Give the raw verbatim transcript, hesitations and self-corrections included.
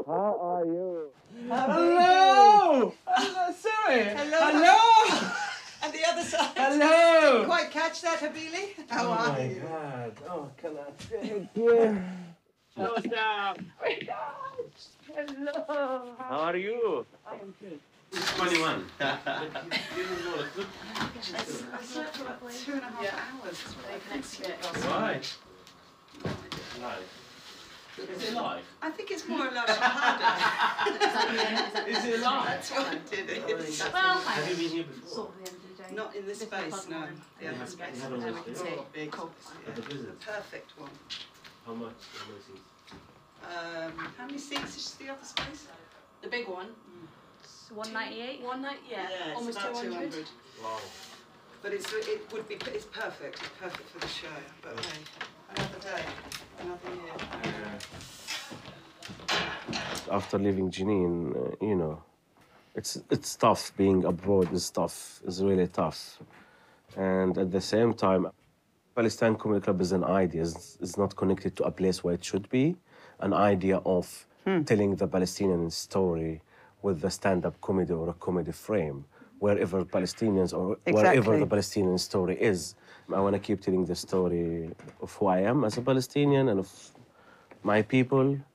How are you? Hello! Hello, sorry. Hello. Hello! And the other side. Hello! Didn't quite catch that, Habili. How Oh are my you? God. Oh, can I take you? Hello, Sam. Hello. How are you? I am good. twenty-one. I slept for about two and a half hours. Why? Is it live? I think it's more like shahada. Is it live? That's why I did it. Well, Have you been here before? sort of the end of the day. Not in this space, no. The You other have- space. you have a There we list can there? see. Big. At the Yeah. business? Perfect one. How much? How many seats? Um, how many seats is the other space? The big one. It's one ninety-eight. One night, yeah. Yeah, it's Almost about two hundred. Wow. But it's it would be it's perfect. It's perfect for the show. But hey, another day, another year. After leaving Jenin, uh, you know, it's it's tough. Being abroad is tough. It's really tough. And at the same time, Palestine Comedy Club is an idea. It's, it's not connected to a place where it should be. An idea of telling the Palestinian story with the stand-up comedy or a comedy frame, wherever Palestinians or wherever Exactly. the Palestinian story is. I want to keep telling the story of who I am as a Palestinian and of my people